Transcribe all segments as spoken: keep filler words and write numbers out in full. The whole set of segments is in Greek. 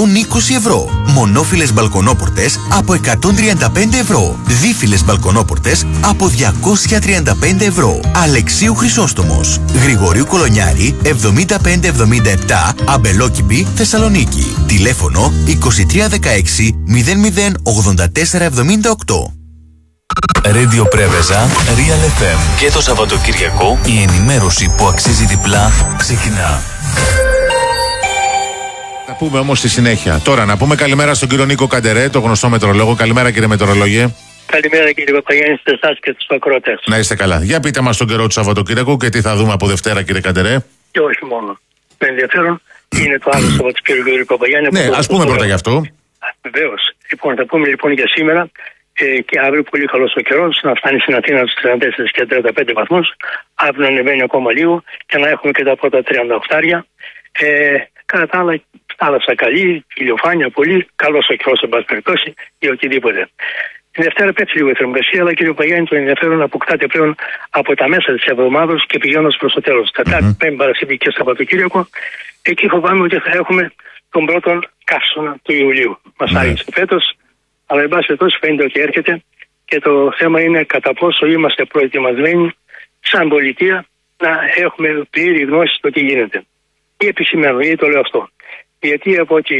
εκατόν είκοσι ευρώ. Μονόφυλλες μπαλκονόπορτες από εκατόν τριάντα πέντε ευρώ. Δίφυλλες μπαλκονόπορτες από διακόσια τριάντα πέντε ευρώ. Αλεξίου Χρυσόστομος. Γρηγορίου Κολονιάρη εβδομήντα πέντε εβδομήντα επτά, Αμπελόκηπη, Θεσσαλονίκη. Τηλέφωνο είκοσι τρία δεκαέξι μηδέν μηδέν ογδόντα τέσσερα εβδομήντα οκτώ. Radio Πρέβεζα, Real εφ εμ. Και το Σαββατοκύριακο η ενημέρωση που αξίζει διπλά ξεκινά. Θα πούμε όμως στη συνέχεια. Τώρα να πούμε καλημέρα στον κύριο Νίκο Καντερέ, το γνωστό μετεωρολόγο. Καλημέρα κύριε μετεωρολόγε. Καλημέρα κύριε Παπαγιάννη, σε εσάς και στους ακροατές. Να είστε καλά. Για πείτε μας τον καιρό του Σαββατοκύριακου και τι θα δούμε από Δευτέρα κύριε Καντερέ. Και όχι μόνο. Με ενδιαφέρον είναι το άλλο Σαββατοκύριακο κύριε Παπαγιάννη. Ναι, ας πούμε πρώτα γι' αυτό. Βεβαίως. Λοιπόν, θα πούμε λοιπόν για σήμερα. Ε, και αύριο πολύ καλός ο καιρός, να φτάνει στην Αθήνα στους τριάντα τέσσερα και τριάντα πέντε βαθμούς, αύριο να ανεβαίνει ακόμα λίγο και να έχουμε και τα πρώτα τριάντα οκτώ. Ε, κατά τα άλλα, θάλασσα καλή, ηλιοφάνεια πολύ, καλός ο καιρός, εν πάση περιπτώσει, ή οτιδήποτε. Την Δευτέρα πέφτει λίγο η θερμοκρασία, αλλά κύριε Παγιάννη, το ενδιαφέρον αποκτάται πλέον από τα μέσα της εβδομάδας και πηγαίνοντας προς το τέλος. Τετάρτη, mm-hmm. Πέμπτη, Παρασκευή και Σαββατοκύριακο, εκεί φοβάμαι ότι θα έχουμε τον πρώτον καύσωνα του Ιουλίου. Μας mm-hmm. άρεσε φέτος. Αλλά εν πάση περιπτώσει φαίνεται ότι έρχεται και το θέμα είναι κατά πόσο είμαστε προετοιμασμένοι σαν πολιτεία να έχουμε πλήρη γνώση στο τι γίνεται. Ή επισημαίνω, γιατί το λέω αυτό. Γιατί από ό,τι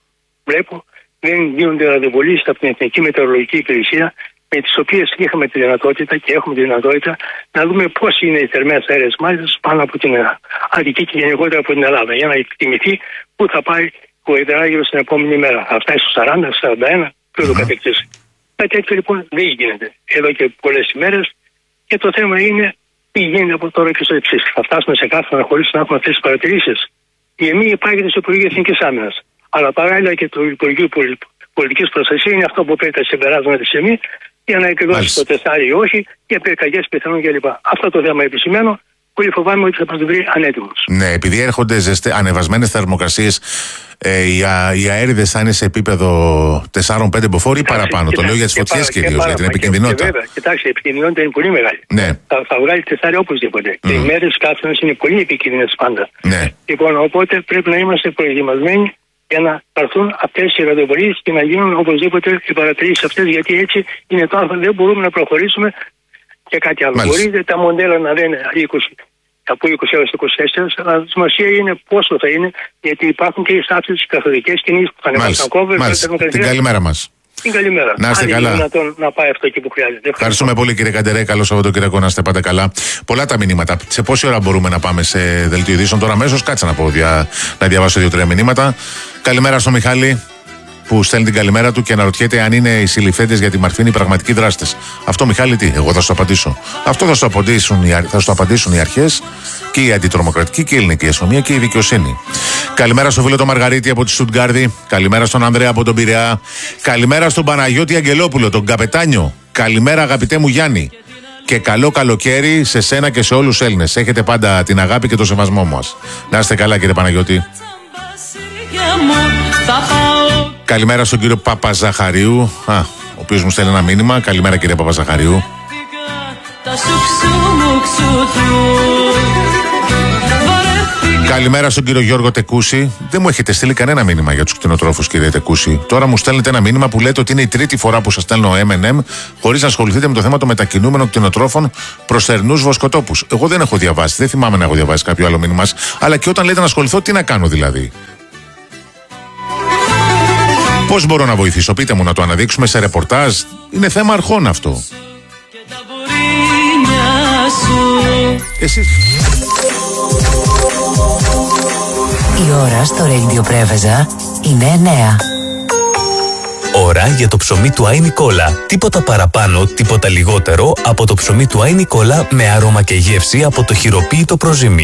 βλέπω δεν γίνονται ραντεβολίσεις από την Εθνική Μετεωρολογική Υπηρεσία, με τις οποίες είχαμε τη δυνατότητα και έχουμε τη δυνατότητα να δούμε πώς είναι οι θερμές αέρες μάζες πάνω από την Αττική και γενικότερα από την Ελλάδα, για να εκτιμηθεί πού θα πάει ο υδράγυρος την επόμενη μέρα. Θα φτάσει στο σαράντα, σαράντα ένα. Και ούτω καθεξής. Κάτι τέτοιο λοιπόν δεν γίνεται εδώ και πολλές ημέρες και το θέμα είναι τι γίνεται από τώρα και στο εξής. Θα φτάσουμε σε κάθε χωρίς να έχουμε αυτές τις παρατηρήσεις. Η ΕΜΗ υπάρχει στο Υπουργείο Εθνικής Άμυνας. Αλλά παράλληλα και το Υπουργείο Πολιτικής Προστασίας είναι αυτό που παίρνει τα συμπεράσματα της ΕΜΗ για να εκδώσει το τεσάρι ή όχι για πυρκαγιές πιθανόν κλπ. Αυτό το θέμα επισημαίνω. Πολύ φοβάμαι ότι θα μας βρει ανέτοιμος. Ναι, επειδή έρχονται ζεστε, ανεβασμένες θερμοκρασίες, ε, οι, α, οι αέριδες θα είναι σε επίπεδο τεσσάρων πέντε μποφόρ ή παραπάνω. Κοιτάξτε, το λέω για τις φωτιές κυρίως, για την επικινδυνότητα. Και, βέβαια, κοιτάξτε, η επικινδυνότητα είναι πολύ μεγάλη. Ναι. Θα, θα βγάλει τεσσάρι οπωσδήποτε. Mm. Και οι μέρες καύσωνας είναι πολύ επικίνδυνες πάντα. Ναι. Λοιπόν, οπότε πρέπει να είμαστε προετοιμασμένοι για να πάρθουν αυτές οι ραντεβολίες και να γίνουν οπωσδήποτε οι παρατηρήσεις αυτές, γιατί έτσι είναι το άλλο. Δεν μπορούμε να προχωρήσουμε. Και κάτι άλλο. Μάλιστα. Μπορείτε τα μοντέλα να δεν είναι είκοσι, από είκοσι έως είκοσι τέσσερα, αλλά η σημασία είναι πόσο θα είναι, γιατί υπάρχουν και οι στάσεις, οι καθοδικές κινήσεις που θα ανεβάσουν κόβερ. Την καλημέρα μας. Την καλημέρα. Να είστε καλά. Είναι να πάει αυτό εκεί που χρειάζεται. Ευχαριστούμε πολύ κύριε Καντερέ. Καλό Σαββατοκύριακο, να είστε πάντα καλά. Πολλά τα μηνύματα. Σε πόση ώρα μπορούμε να πάμε σε δελτίο ειδήσεων τώρα αμέσως? Κάτσε να πω, δια... να διαβάσω δύο-τρία μηνύματα. Καλημέρα στο Μιχάλη, που στέλνει την καλημέρα του και αναρωτιέται αν είναι οι συλληφθέντες για τη Μαρφίνη οι πραγματικοί δράστες. Αυτό, Μιχάλη, τι, εγώ θα σου απαντήσω. Αυτό θα σου απαντήσουν, θα σου απαντήσουν οι αρχές και η αντιτρομοκρατική και η ελληνική αστυνομία και η δικαιοσύνη. Καλημέρα στο φίλο τον Μαργαρίτη από τη Στουτγκάρδη. Καλημέρα στον Ανδρέα από τον Πειραιά. Καλημέρα στον Παναγιώτη Αγγελόπουλο, τον καπετάνιο. Καλημέρα, αγαπητέ μου Γιάννη. Και καλό καλοκαίρι σε σένα και σε όλους τους Έλληνες. Έχετε πάντα την αγάπη και το σεβασμό μας. Να είστε καλά, κύριε Παναγιώτη. Καλημέρα στον κύριο Παπαζαχαρίου, α, ο οποίος μου στέλνει ένα μήνυμα. Καλημέρα κύριε Παπαζαχαρίου. Καλημέρα στον κύριο Γιώργο Τεκούση. Δεν μου έχετε στείλει κανένα μήνυμα για τους κτηνοτρόφους, κύριε Τεκούση. Τώρα μου στέλνετε ένα μήνυμα που λέτε ότι είναι η τρίτη φορά που σας στέλνω εμ εν εμ χωρίς να ασχοληθείτε με το θέμα των μετακινούμενων κτηνοτρόφων προς θερινούς βοσκοτόπους. Εγώ δεν έχω διαβάσει, δεν θυμάμαι να έχω διαβάσει κάποιο άλλο μήνυμα. Αλλά και όταν λέτε να ασχοληθώ, τι να κάνω δηλαδή? Πώς μπορώ να βοηθήσω? Πείτε μου να το αναδείξουμε σε ρεπορτάζ. Είναι θέμα αρχών αυτό. Εσείς. Η ώρα στο Radio Πρέβεζα είναι εννέα. Ώρα για το ψωμί του Άι Νικόλα. Τίποτα παραπάνω, τίποτα λιγότερο από το ψωμί του Άι Νικόλα με άρωμα και γεύση από το χειροποίητο προζύμι.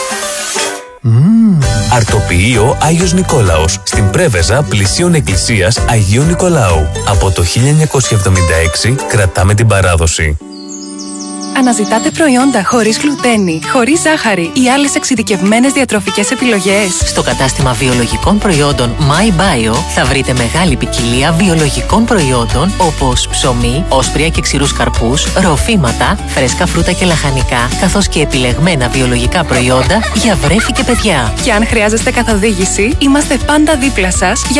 Mm. Αρτοποιείο Άγιος Νικόλαος, στην Πρέβεζα πλησίων εκκλησίας Αγίου Νικολάου. Από το χίλια εννιακόσια εβδομήντα έξι κρατάμε την παράδοση. Αναζητάτε προϊόντα χωρίς γλουτένη, χωρίς ζάχαρη ή άλλες εξειδικευμένες διατροφικές επιλογές? Στο κατάστημα βιολογικών προϊόντων MyBio θα βρείτε μεγάλη ποικιλία βιολογικών προϊόντων όπως ψωμί, όσπρια και ξηρούς καρπούς, ροφήματα, φρέσκα φρούτα και λαχανικά, καθώς και επιλεγμένα βιολογικά προϊόντα για βρέφη και παιδιά. Και αν χρειάζεστε καθοδήγηση, είμαστε πάντα δίπλα σας για